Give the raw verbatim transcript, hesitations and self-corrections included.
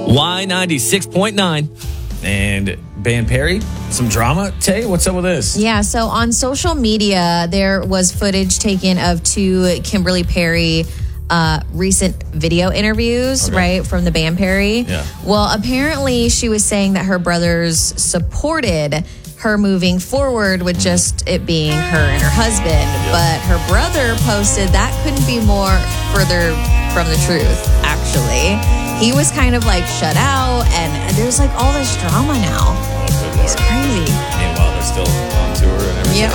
Y ninety-six point nine. And Band Perry, some drama. Tay, what's up with this? Yeah, so on social media, there was footage taken of two Kimberly Perry uh, recent video interviews, Okay. right, from the Band Perry. Yeah. Well, apparently she was saying that her brothers supported her moving forward with just it being her and her husband. But her brother posted that couldn't be more further from the truth, actually. He was kind of like shut out, and there's like all this drama now. Oh, good It's Lord. crazy. Meanwhile, they're still on tour and everything. Yeah.